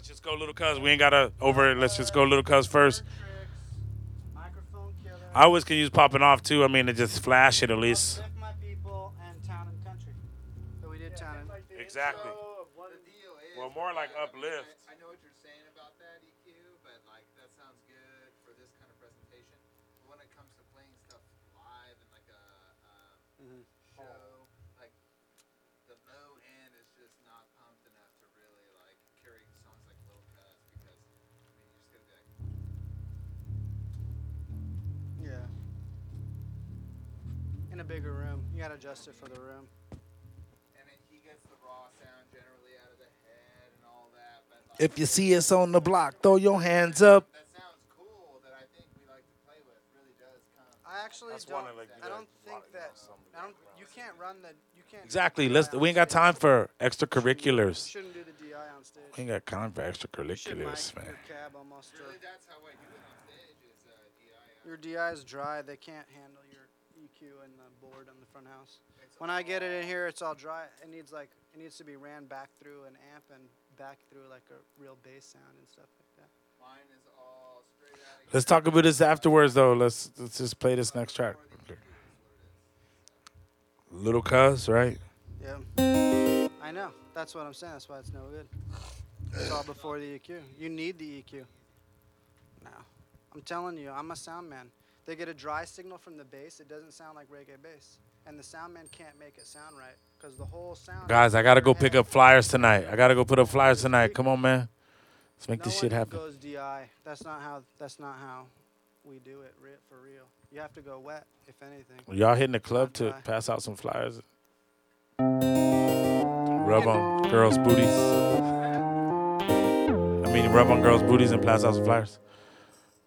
let's just go Little Cuz. We ain't gotta over it. Let's just go Little Cuz first. Microphone Killer. I always can use popping off too. I mean, to just flash it at least. Uplift My People and Town and Country. So we did Town and Exactly. The deal is, Well, more like uplift. I know what you're saying about that EQ, but like that sounds good for this kind of presentation. But when it comes to playing stuff live and like a show, like the low end is just not pumped enough to really like carry songs like Lil Cuz because I mean you just gotta be like yeah. In a bigger room, you gotta adjust it for the room. he gets the raw sound generally out of the head and all that. But like, If you see us on the block, throw your hands up. that sounds cool that I think we like to play with really does come. I actually That's one don't. of, like, I don't the- think that. I don't. You can't run the. You can't. Exactly. do Let's. DI We ain't got on time for stage. You extracurriculars. shouldn't do the DI on stage. We ain't got time for You should mic extracurriculars, man. your cab almost. Really, that's how I do it on stage is DI. Your DI is dry. They can't handle your EQ and the board on the front house. When I get it in here, it's all dry. It needs to be ran back through an amp and back through like a real bass sound and stuff like that. Mine is all straight out of Let's talk about this afterwards, though. Let's just play this next track. Little Cuz, right? Yeah. I know. That's what I'm saying. That's why it's no good. It's all before the EQ. You need the EQ. No. I'm telling you, I'm a sound man. They get a dry signal from the bass. It doesn't sound like reggae bass. And the sound man can't make it sound right because the whole sound. Guys, I gotta go pick up flyers tonight. I gotta go put up flyers tonight. Come on, man. Let's make No this one shit happen. goes DI. That's not how we do it for real. You have to go wet, if anything. Y'all hitting the club to Dry. pass out some flyers. Rub on girls' booties. Rub on girls' booties and pass out some flyers.